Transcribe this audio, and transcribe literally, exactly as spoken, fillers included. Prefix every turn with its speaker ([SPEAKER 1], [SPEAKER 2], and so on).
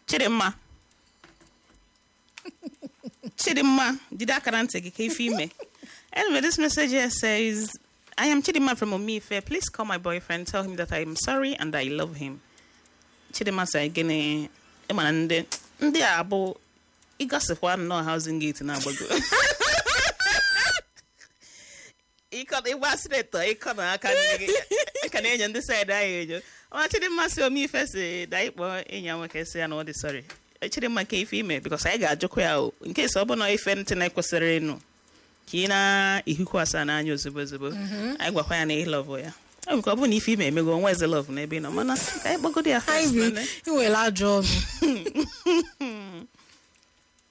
[SPEAKER 1] Chidimma. Chidimma, did I can't take a female? Anyway, this message here says, I am Chidimma from Omife. Please call my boyfriend, tell him that I am sorry and I love him. Chidimma said, Gene, Eman, and the abo, he got the one no housing gate in Abago. He can't, it was it, he can't, I can't decide. I Chidimma say Omife say, that boy in Yamaka say, I know this sorry. Chidimma came female because I got joke out in case Obono if anything I was sereno. Kina ihukwasa na anyo zibozibo ai gwa kwa na love ya e ko bu ni fi me me go where's the love na be no mana kai bogo dia
[SPEAKER 2] I will you will add